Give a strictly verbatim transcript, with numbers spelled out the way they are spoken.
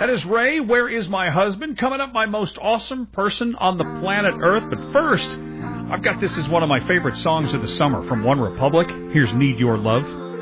That is Ray, Where Is My Husband? Coming up, my most awesome person on the planet Earth. But first, I've got this as one of my favorite songs of the summer from One Republic. Here's Need Your Love.